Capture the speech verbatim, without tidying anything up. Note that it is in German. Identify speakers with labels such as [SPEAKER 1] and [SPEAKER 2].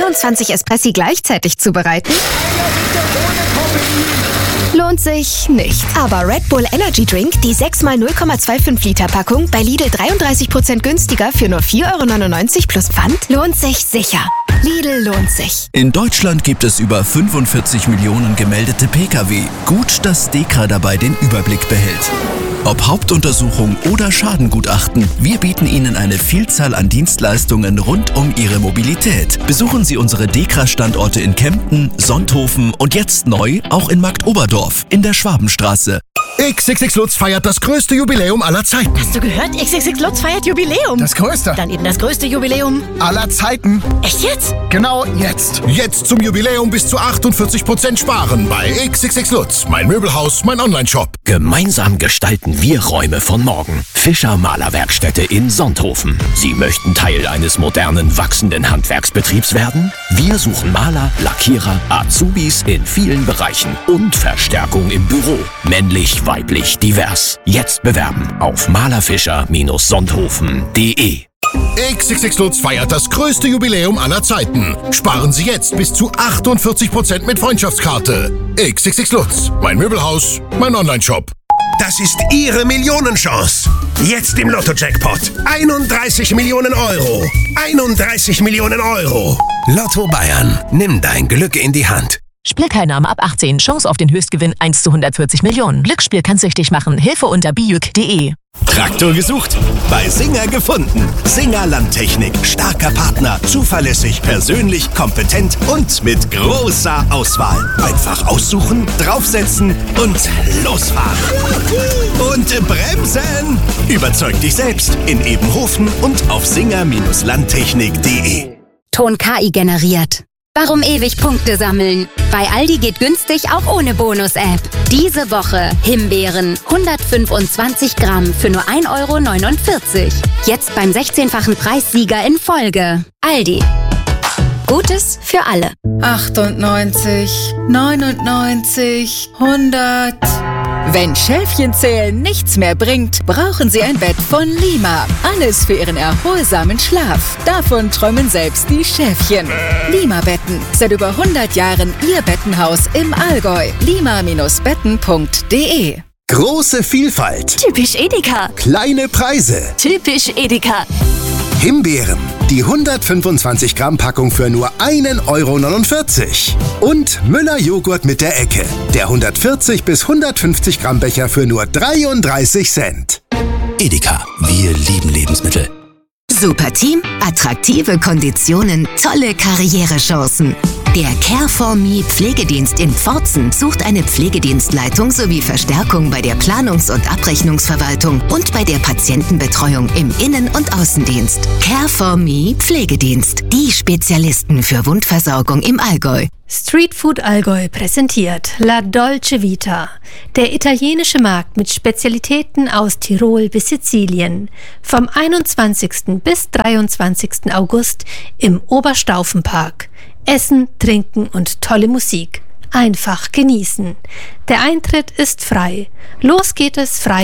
[SPEAKER 1] vierundzwanzig Espressi gleichzeitig zubereiten? Lohnt sich nicht. Aber Red Bull Energy Drink, die sechs mal null Komma fünfundzwanzig Liter Packung, bei Lidl dreiunddreißig Prozent günstiger für nur vier Euro neunundneunzig plus Pfand, lohnt sich sicher. Lidl lohnt sich.
[SPEAKER 2] In Deutschland gibt es über fünfundvierzig Millionen gemeldete Pkw. Gut, dass DEKRA dabei den Überblick behält. Ob Hauptuntersuchung oder Schadengutachten, wir bieten Ihnen eine Vielzahl an Dienstleistungen rund um Ihre Mobilität. Besuchen Sie unsere DEKRA-Standorte in Kempten, Sonthofen und jetzt neu auch in Marktoberdorf in der Schwabenstraße.
[SPEAKER 3] X X X Lutz feiert das größte Jubiläum aller Zeiten.
[SPEAKER 4] Hast du gehört? X X X Lutz feiert Jubiläum.
[SPEAKER 3] Das größte.
[SPEAKER 4] Dann eben das größte Jubiläum
[SPEAKER 3] aller Zeiten.
[SPEAKER 4] Echt jetzt?
[SPEAKER 3] Genau jetzt. Jetzt zum Jubiläum bis zu achtundvierzig Prozent sparen bei X X X Lutz. Mein Möbelhaus, mein Onlineshop.
[SPEAKER 5] Gemeinsam gestalten wir Räume von morgen. Fischer Malerwerkstätte in Sonthofen. Sie möchten Teil eines modernen, wachsenden Handwerksbetriebs werden? Wir suchen Maler, Lackierer, Azubis in vielen Bereichen und Verstärkung im Büro. Männlich, weiblich, divers. Jetzt bewerben auf malerfischer Sonthofen punkt de.
[SPEAKER 3] X X X Lutz feiert das größte Jubiläum aller Zeiten. Sparen Sie jetzt bis zu achtundvierzig Prozent mit Freundschaftskarte. X X X Lutz. Mein Möbelhaus, mein Onlineshop.
[SPEAKER 6] Das ist Ihre Millionenchance. Jetzt im Lotto-Jackpot. einunddreißig Millionen Euro. einunddreißig Millionen Euro. Lotto Bayern. Nimm dein Glück in die Hand.
[SPEAKER 7] Spielteilnahme ab achtzehn. Chance auf den Höchstgewinn eins zu hundertvierzig Millionen. Glücksspiel kann süchtig machen. Hilfe unter bijuk punkt de.
[SPEAKER 8] Traktor gesucht? Bei Singer gefunden. Singer Landtechnik. Starker Partner. Zuverlässig, persönlich, kompetent und mit großer Auswahl. Einfach aussuchen, draufsetzen und losfahren. Und bremsen! Überzeug dich selbst in Ebenhofen und auf singer Landtechnik punkt de.
[SPEAKER 9] Ton K I generiert. Warum ewig Punkte sammeln? Bei Aldi geht günstig auch ohne Bonus-App. Diese Woche Himbeeren hundertfünfundzwanzig Gramm für nur ein Euro neunundvierzig. Jetzt beim sechzehnfachen Preissieger in Folge. Aldi. Gutes für alle.
[SPEAKER 10] achtundneunzig, neunundneunzig, hundert. Wenn Schäfchenzählen nichts mehr bringt, brauchen Sie ein Bett von Lima. Alles für Ihren erholsamen Schlaf. Davon träumen selbst die Schäfchen. Lima-Betten. Seit über hundert Jahren Ihr Bettenhaus im Allgäu. lima Betten punkt de.
[SPEAKER 8] Große Vielfalt.
[SPEAKER 7] Typisch Edeka.
[SPEAKER 8] Kleine Preise.
[SPEAKER 7] Typisch Edeka.
[SPEAKER 8] Himbeeren. Die hundertfünfundzwanzig Gramm Packung für nur ein Euro neunundvierzig. Und Müller Joghurt mit der Ecke. Der hundertvierzig bis hundertfünfzig Gramm Becher für nur dreiunddreißig Cent.
[SPEAKER 5] Edeka. Wir lieben Lebensmittel.
[SPEAKER 1] Super Team, attraktive Konditionen, tolle Karrierechancen. Der Care for Me Pflegedienst in Pforzheim sucht eine Pflegedienstleitung sowie Verstärkung bei der Planungs- und Abrechnungsverwaltung und bei der Patientenbetreuung im Innen- und Außendienst. Care for Me Pflegedienst, die Spezialisten für Wundversorgung im Allgäu.
[SPEAKER 11] Streetfood Allgäu präsentiert La Dolce Vita, der italienische Markt mit Spezialitäten aus Tirol bis Sizilien. Vom einundzwanzigsten bis dreiundzwanzigsten August im Oberstaufenpark. Essen, Trinken und tolle Musik. Einfach genießen. Der Eintritt ist frei. Los geht es frei